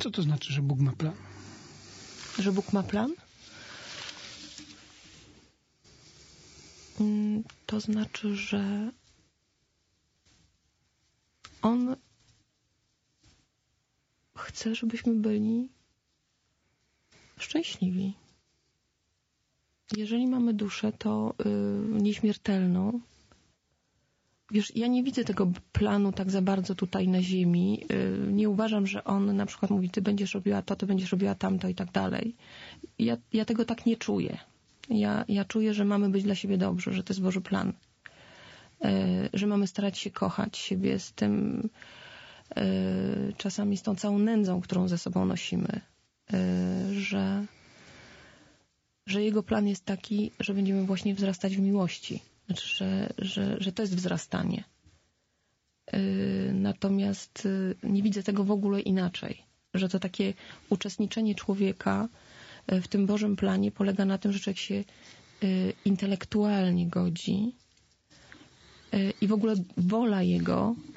Co to znaczy, że Bóg ma plan? Że Bóg ma plan? To znaczy, że On chce, żebyśmy byli szczęśliwi. Jeżeli mamy duszę, to nieśmiertelną. Wiesz, ja nie widzę tego planu tak za bardzo tutaj na ziemi. Nie uważam, że on na przykład mówi, ty będziesz robiła to, ty będziesz robiła tamto i tak dalej. Ja tego tak nie czuję. Ja czuję, że mamy być dla siebie dobrzy, że to jest Boży plan. Że mamy starać się kochać siebie z tym, czasami z tą całą nędzą, którą ze sobą nosimy. Że Jego plan jest taki, że będziemy właśnie wzrastać w miłości. Znaczy, że to jest wzrastanie. Natomiast nie widzę tego w ogóle inaczej. Że to takie uczestniczenie człowieka w tym Bożym planie polega na tym, że człowiek się intelektualnie godzi i w ogóle wola jego